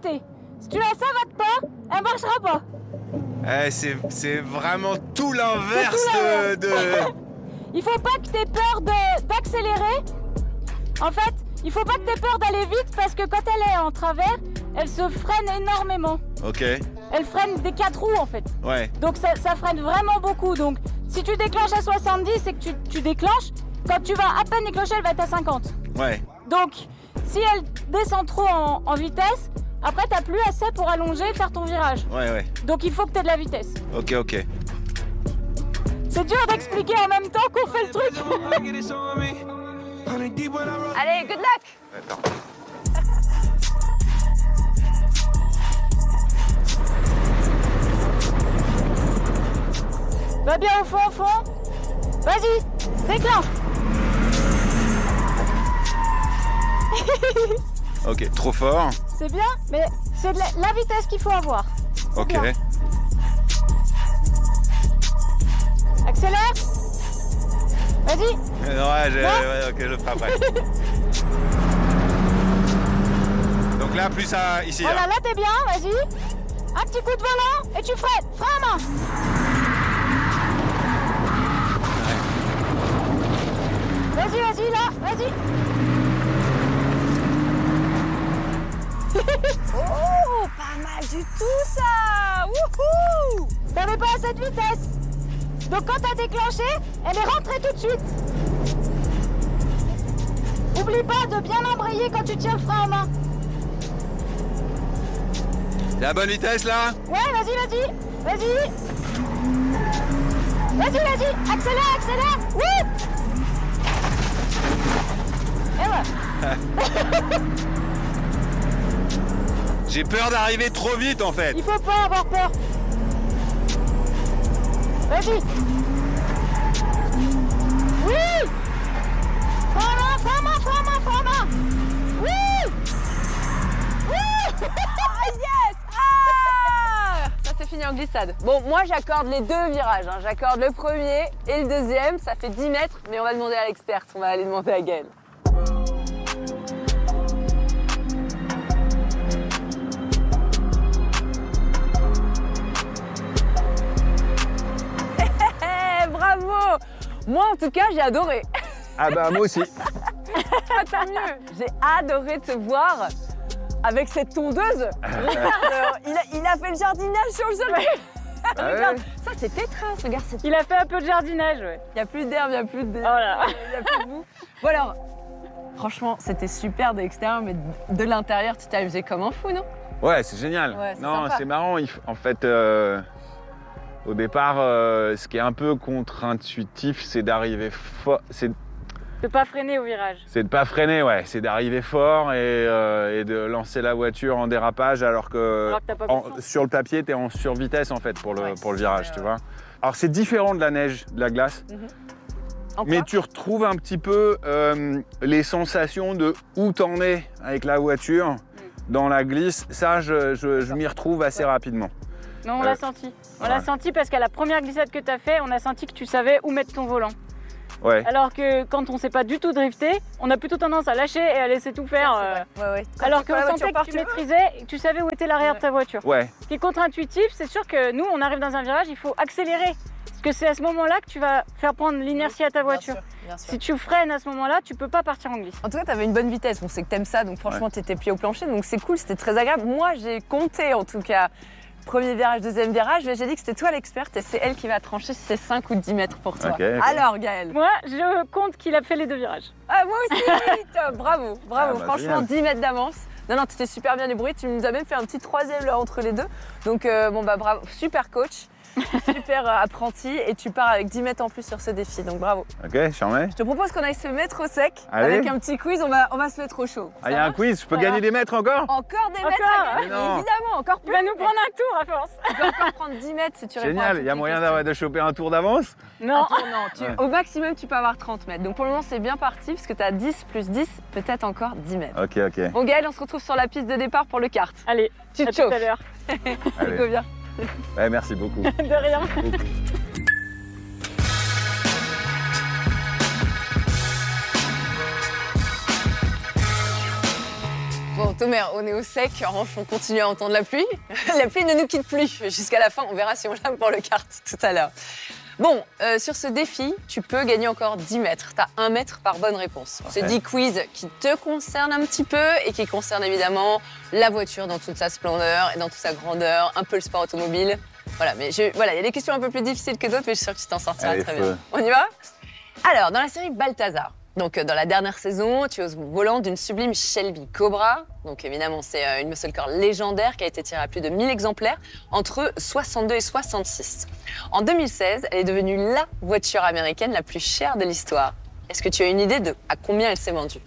s'arrêter. Si tu la savates pas, elle marchera pas. C'est vraiment tout l'inverse de... Il faut pas que tu aies peur d'accélérer. En fait, il faut pas que tu aies peur d'aller vite parce que quand elle est en travers, elle se freine énormément. Ok. Elle freine des 4 roues en fait. Ouais. Donc ça freine vraiment beaucoup. Donc si tu déclenches à 70 et que tu déclenches, quand tu vas à peine déclencher, elle va être à 50. Ouais. Donc si elle descend trop en vitesse, après t'as plus assez pour allonger et faire ton virage. Ouais. Donc il faut que tu aies de la vitesse. Ok. C'est dur d'expliquer en même temps qu'on fait le truc. Allez, good luck. Attends. Va bien au fond. Vas-y, déclenche. Ok, trop fort. C'est bien, mais c'est de la vitesse qu'il faut avoir. Ok. Bien. Accélère. Vas-y. Ouais, ok, je ferai après. Donc là, plus à ici. Voilà, là t'es bien, vas-y. Un petit coup de volant et tu freines. Frein à main. Vas-y, là, vas-y. Oh, pas mal du tout ça. Wouhou. T'avais pas assez de vitesse. Donc quand t'as déclenché, elle est rentrée tout de suite. Oublie pas de bien embrayer quand tu tiens le frein à main. La bonne vitesse là? Ouais, vas-y. Accélère. Oui. Et ouais. J'ai peur d'arriver trop vite en fait. Il faut pas avoir peur. Vas-y. Oui. Frein à main. Oui. Yes. Ça c'est fini en glissade. Bon, moi j'accorde les deux virages. J'accorde le premier et le deuxième. Ça fait 10 mètres, mais on va demander à l'experte. On va aller demander à Gaëlle. Bravo! Moi en tout cas j'ai adoré. Ah bah moi aussi. Tant mieux. J'ai adoré te voir avec cette tondeuse. Regarde, il a fait le jardinage sur le sol. Regarde, ça c'est Tétras, regarde. Il a fait un peu de jardinage, ouais. Il n'y a plus d'herbe, il n'y a plus de... Oh là. Il n'y a plus de boue. Bon alors, franchement c'était super de l'extérieur, mais de l'intérieur tu t'es amusé comme un fou, non? Ouais, c'est génial. Ouais, c'est non, sympa. c'est marrant. En fait, au départ, ce qui est un peu contre-intuitif, c'est d'arriver fort. De pas freiner au virage. C'est de pas freiner, ouais. C'est d'arriver fort et de lancer la voiture en dérapage alors que t'as pas confiance. sur le papier, t'es en survitesse en fait pour le virage, tu vois. Alors c'est différent de la neige, de la glace. Mais tu retrouves un petit peu les sensations de où t'en es avec la voiture dans la glisse. Ça, je m'y retrouve assez rapidement. Non, on l'a senti. On l'a senti parce qu'à la première glissade que tu as fait, on a senti que tu savais où mettre ton volant. Ouais. Alors que quand on ne sait pas du tout drifter, on a plutôt tendance à lâcher et à laisser tout faire. Alors qu'on sentait que tu maîtrisais et que tu savais où était l'arrière de ta voiture. Ouais. Ce qui est contre-intuitif, c'est sûr que nous, on arrive dans un virage, il faut accélérer. Parce que c'est à ce moment-là que tu vas faire prendre l'inertie à ta voiture. Bien sûr. Si tu freines à ce moment-là, tu peux pas partir en glisse. En tout cas, tu avais une bonne vitesse. On sait que t'aimes ça, donc franchement, tu étais plié au plancher. Donc c'est cool, c'était très agréable. Moi, j'ai compté en tout cas. Premier virage, deuxième virage, mais j'ai dit que c'était toi l'experte et c'est elle qui va trancher si c'est 5 ou 10 mètres pour toi. Okay. Alors Gaëlle. Moi, je compte qu'il a fait les deux virages. Ah, moi aussi, top, bravo. Franchement, génial. 10 mètres d'avance. Non, tu t'es super bien débrouillé, tu nous as même fait un petit troisième là entre les deux. Donc bravo, super coach, super apprenti et tu pars avec 10 mètres en plus sur ce défi, donc bravo. Ok, j'en mets. Je te propose qu'on aille se mettre au sec. Allez. Avec un petit quiz, on va se mettre au chaud. Ah, il y a un quiz, je peux gagner des mètres encore? Encore des mètres à gagner, Mais non. évidemment, encore Il plus. va nous prendre un tour à force. Tu peux encore prendre 10 mètres si tu réponds à Génial, toutes il y a les moyen questions. de choper un tour d'avance? Non. Non, au maximum, tu peux avoir 30 mètres. Donc pour le moment, c'est bien parti parce que tu as 10 plus 10, peut-être encore 10 mètres. Ok. Bon, Gaëlle, on se retrouve sur la piste de départ pour le kart. Allez, Tu te à tout à chauffes. l'heure. Allez. Go bien. Ouais, merci beaucoup. De rien. Bon, Thomas, on est au sec. En revanche, on continue à entendre la pluie. La pluie ne nous quitte plus jusqu'à la fin. On verra si on l'a pour le kart tout à l'heure. Bon, sur ce défi, tu peux gagner encore 10 mètres. Tu as 1 mètre par bonne réponse. Okay. C'est 10 quiz qui te concernent un petit peu et qui concernent évidemment la voiture dans toute sa splendeur et dans toute sa grandeur, un peu le sport automobile. Voilà, mais il y a des questions un peu plus difficiles que d'autres, mais je suis sûre que tu t'en sortiras Allez, très bien. On y va? Alors, dans la série Balthazar, donc dans la dernière saison, tu es au volant d'une sublime Shelby Cobra. Donc évidemment, c'est une muscle car légendaire qui a été tirée à plus de 1000 exemplaires entre 62 et 66. En 2016, elle est devenue la voiture américaine la plus chère de l'histoire. Est-ce que tu as une idée de à combien elle s'est vendue?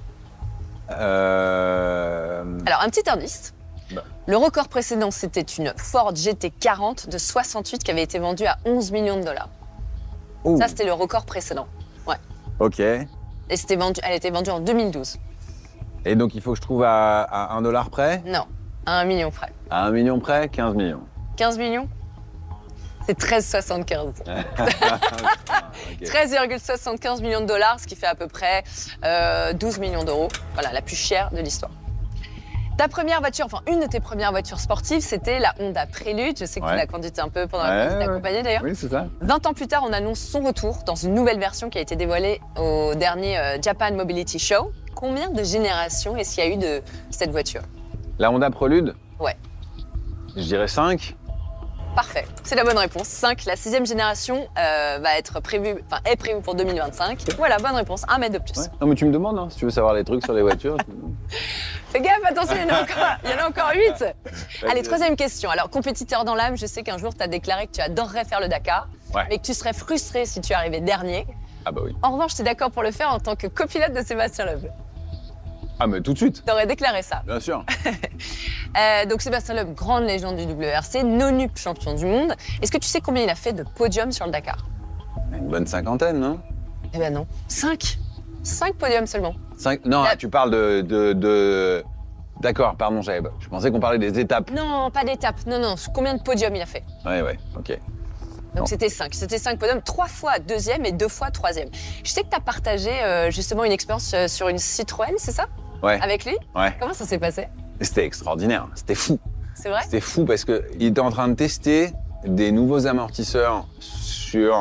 Alors, un petit indice. Le record précédent, c'était une Ford GT40 de 68 qui avait été vendue à 11 millions de dollars. Ouh. Ça, c'était le record précédent. Ouais. Ok. Et elle a été vendue en 2012. Et donc, il faut que je trouve à 1 dollar près? Non, à 1 million près. À 1 million près, 15 millions. 15 millions? C'est 13,75. Okay. 13,75 millions de dollars, ce qui fait à peu près 12 millions d'euros. Voilà, la plus chère de l'histoire. Ta première voiture, enfin une de tes premières voitures sportives, c'était la Honda Prelude. Je sais que tu l'as conduite un peu pendant la visite accompagnée d'ailleurs. Oui, c'est ça. 20 ans plus tard, on annonce son retour dans une nouvelle version qui a été dévoilée au dernier Japan Mobility Show. Combien de générations est-ce qu'il y a eu de cette voiture? La Honda Prelude? Ouais. Je dirais 5. Parfait, c'est la bonne réponse. 5, la 6e génération est prévue pour 2025. Voilà, bonne réponse, 1 mètre de plus. Ouais. Non mais tu me demandes, hein, si tu veux savoir les trucs sur les voitures. Fais gaffe, attention, il y en a encore 8. Allez, 3e question. Alors, compétiteur dans l'âme, je sais qu'un jour, tu as déclaré que tu adorerais faire le Dakar, mais que tu serais frustré si tu arrivais dernier. Ah bah oui. En revanche, tu es d'accord pour le faire en tant que copilote de Sébastien Loeb. Ah mais tout de suite. Tu aurais déclaré ça. Bien sûr. Donc Sébastien Loeb, grande légende du WRC, nonup champion du monde. Est-ce que tu sais combien il a fait de podiums sur le Dakar? Une bonne cinquantaine, non? Eh ben non. 5. 5 podiums seulement. 5. Non, tu parles de... D'accord, pardon, je pensais qu'on parlait des étapes. Non, pas d'étapes. Non. Combien de podiums il a fait? Ouais, ok. Donc c'était 5. C'était 5 podiums, 3 fois 2e et 2 fois 3e. Je sais que tu as partagé justement une expérience sur une Citroën, c'est ça? Ouais. Avec lui? Ouais. Comment ça s'est passé? C'était extraordinaire, c'était fou. C'est vrai? C'était fou parce qu'il était en train de tester des nouveaux amortisseurs sur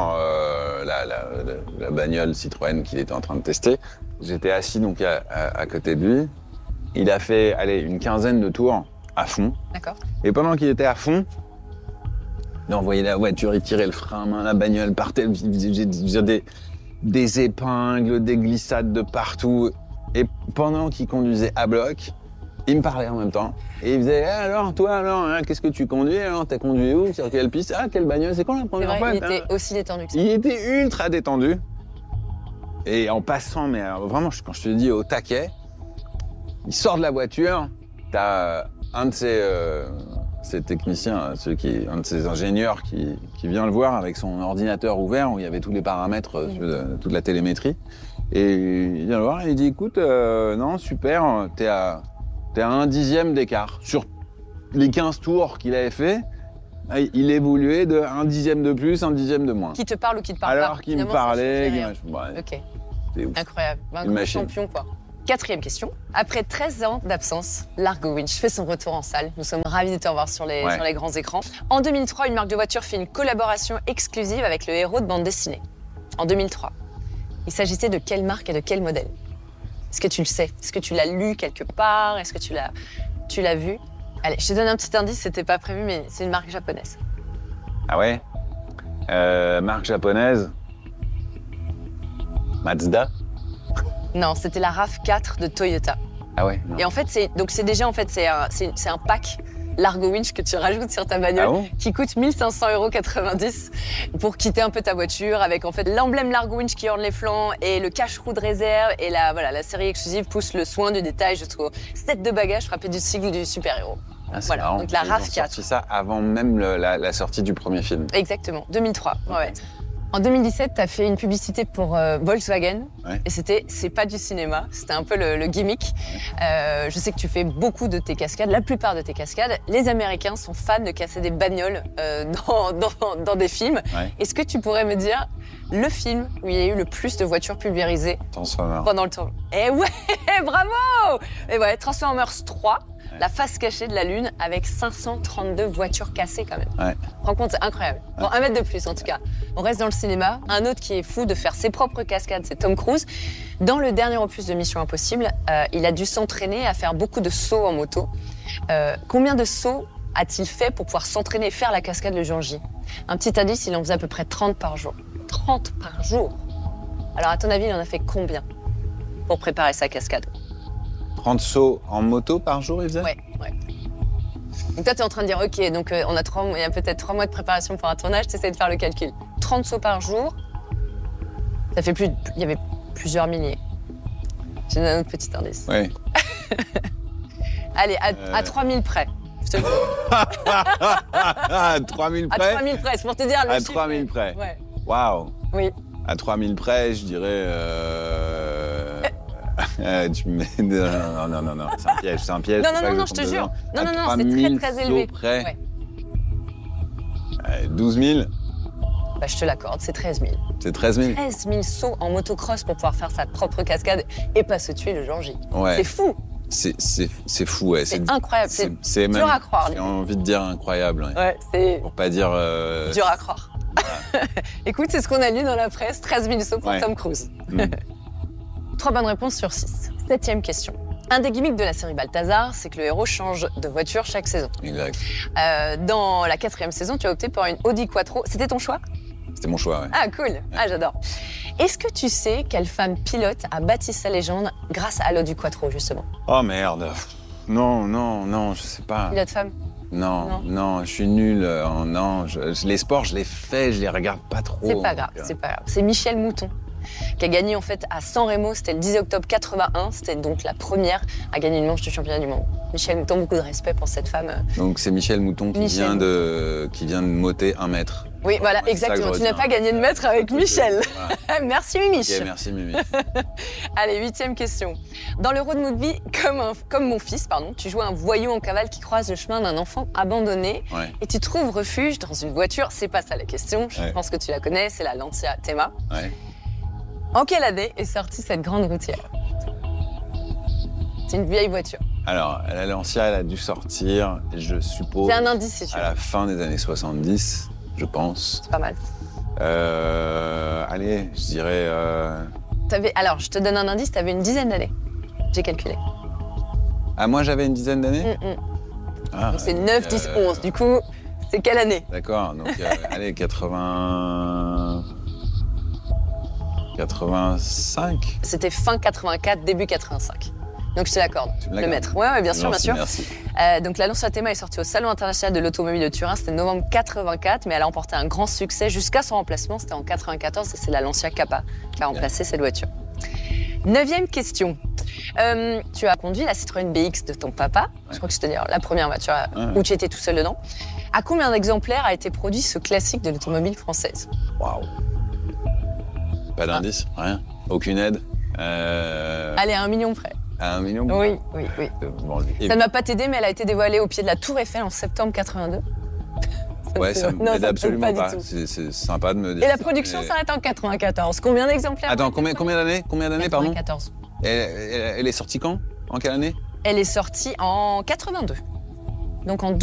la bagnole Citroën qu'il était en train de tester. J'étais assis donc à côté de lui. Il a fait, une quinzaine de tours à fond. D'accord. Et pendant qu'il était à fond, il envoyait la voiture, il tirait le frein à main, la bagnole partait, il faisait des épingles, des glissades de partout. Et pendant qu'il conduisait à bloc, il me parlait en même temps. Et il faisait alors, toi, hein, qu'est-ce que tu conduis? Alors, t'as conduit où? Sur quelle piste? Ah, quelle bagnole? C'est quand la première fois? Il était aussi détendu que ça. Il était ultra détendu. Et en passant, mais alors, vraiment, quand je te dis au taquet, il sort de la voiture, t'as un de ces techniciens, un de ces ingénieurs qui vient le voir avec son ordinateur ouvert où il y avait tous les paramètres, toute la télémétrie. Et il vient le voir et il dit, écoute, non, super, t'es à 1/10 d'écart. Sur les 15 tours qu'il avait fait, il évoluait de 1/10 de plus, 1/10 de moins. Qui te parle ou qui te parle pas? Alors qu'il me parlait. Ok. C'est ouf. Incroyable. Un grand champion, quoi. 4e question. Après 13 ans d'absence, Largo Winch fait son retour en salle. Nous sommes ravis de te revoir sur les grands écrans. En 2003, une marque de voiture fait une collaboration exclusive avec le héros de bande dessinée. En 2003. Il s'agissait de quelle marque et de quel modèle? Est-ce que tu le sais? Est-ce que tu l'as lu quelque part? Est-ce que tu l'as vu? Allez, je te donne un petit indice, c'était pas prévu, mais c'est une marque japonaise. Ah ouais? Marque japonaise? Mazda? Non, c'était la RAV4 de Toyota. Ah ouais? Non. Et en fait, c'est un pack Largo Winch que tu rajoutes sur ta bagnole qui coûte 1 500,90 € pour quitter un peu ta voiture avec en fait l'emblème Largo Winch qui orne les flancs et le cache-roue de réserve et la série exclusive pousse le soin du détail jusqu'au set de bagages frappé du sigle du super-héros. Ah, voilà, marrant. Donc la RAV4. Ils ont sorti ça avant même la sortie du premier film. Exactement, 2003. Ouais. En 2017, tu as fait une publicité pour Volkswagen. Ouais. Et c'était « C'est pas du cinéma ». C'était un peu le gimmick. Je sais que tu fais beaucoup de tes cascades, la plupart de tes cascades. Les Américains sont fans de casser des bagnoles dans des films. Ouais. Est-ce que tu pourrais me dire le film où il y a eu le plus de voitures pulvérisées Transformers. pendant le tour? Eh ouais, bravo! Et ouais, Transformers 3, la face cachée de la Lune, avec 532 voitures cassées quand même. Ouais. Rends compte, c'est incroyable. Bon, 1 mètre de plus en tout cas. On reste dans le cinéma. Un autre qui est fou de faire ses propres cascades, c'est Tom Cruise. Dans le dernier opus de Mission Impossible, il a dû s'entraîner à faire beaucoup de sauts en moto. Combien de sauts a-t-il fait pour pouvoir s'entraîner et faire la cascade le jour J? Un petit indice, il en faisait à peu près 30 par jour. 30 par jour. Alors à ton avis, il en a fait combien pour préparer sa cascade? 30 sauts en moto par jour, il faisait? Ouais. Donc toi, tu es en train de dire, ok, donc il y a peut-être 3 mois de préparation pour un tournage, tu essaies de faire le calcul. 30 sauts par jour, ça fait il y avait plusieurs milliers. J'ai un autre petit indice. Ouais. Allez, à 3000 près. Je te le dis. À 3000 près? À 3000 près, c'est pour te dire le À chiffre. 3000 près. Ouais. Waouh. Oui. À 3000 près, je dirais... tu me mets... Non. C'est un piège. Non, je te jure. Non, c'est très élevé. Près. Ouais. 12 000. Bah, je te l'accorde, c'est 13 000. C'est 13 000. 13 000 sauts en motocross pour pouvoir faire sa propre cascade et pas se tuer le jour J. Ouais. C'est fou. C'est fou, ouais. C'est incroyable. C'est même, dur à croire. J'ai envie de dire incroyable. Ouais. Ouais, c'est Pour pas dire... dur à croire. Écoute, c'est ce qu'on a lu dans la presse, 13 000 sauts pour Ouais. Tom Cruise. 3 bonnes réponses sur 6. 7e question. Un des gimmicks de la série Balthazar, c'est que le héros change de voiture chaque saison. Exact. Dans la 4e saison, tu as opté pour une Audi Quattro. C'était ton choix? C'était mon choix, ouais. Ah, cool. Ah, j'adore. Est-ce que tu sais quelle femme pilote a bâti sa légende grâce à l'Audi Quattro, justement? Oh merde. Non, je sais pas. Pilote femme? Non, je suis nul. Non, les sports, je les fais, je les regarde pas trop. C'est pas grave, c'est pas grave. C'est Michèle Mouton qui a gagné en fait à San Remo, c'était le 10 octobre 81, c'était donc la première à gagner une manche du championnat du monde. Michèle Mouton, beaucoup de respect pour cette femme. Donc c'est Michèle Mouton qui vient de moter 1 mètre. Oui, voilà, Ouais, exactement. Tu n'as pas gagné de mètre avec Michel. Voilà. Merci Mimich. Ok, merci Mimi. Allez, 8e question. Dans le road movie Comme mon fils, tu joues un voyou en cavale qui croise le chemin d'un enfant abandonné Ouais. et tu trouves refuge dans une voiture. C'est pas ça la question, je Ouais. pense que tu la connais, c'est la Lancia Thema. Ouais. En quelle année est sortie cette grande routière? C'est une vieille voiture. Alors, la Lancia, elle a dû sortir, je suppose, J'ai un indice si tu à veux. la fin des années 70, je pense. C'est pas mal. Allez, je dirais... Alors, je te donne un indice, t'avais une dizaine d'années. J'ai calculé. Ah, moi, j'avais une dizaine d'années? Ah, Donc c'est 9, 10, 11. Du coup, c'est quelle année? D'accord, donc allez, 85. C'était fin 84, début 85. Donc je te l'accorde, Tu me le l'accordes? mètre. Ouais, bien sûr, Merci, bien sûr. Merci. Donc la Lancia Thema est sortie au Salon international de l'automobile de Turin, c'était novembre 84, mais elle a emporté un grand succès jusqu'à son remplacement, c'était en 94, et c'est la Lancia Kappa qui a remplacé cette voiture. 9e question. Tu as conduit la Citroën BX de ton papa, je crois que c'était d'ailleurs la première voiture où tu étais tout seul dedans. À combien d'exemplaires a été produit ce classique de l'automobile française? Waouh. Pas d'indice, rien. Aucune aide. Allez, à 1 million près. À 1 million? Oui. Bon, Ça ne m'a pas t'aider, mais elle a été dévoilée au pied de la Tour Eiffel en septembre 82. Ouais, ça Non, m'aide ça absolument m'aide pas pas. du tout. C'est sympa de me dire. Et la ça, production mais- s'arrête en 94. Combien d'exemplaires? Attends, combien d'années? Pardon? 94. Elle est sortie quand? En quelle année? Elle est sortie en 82. Donc en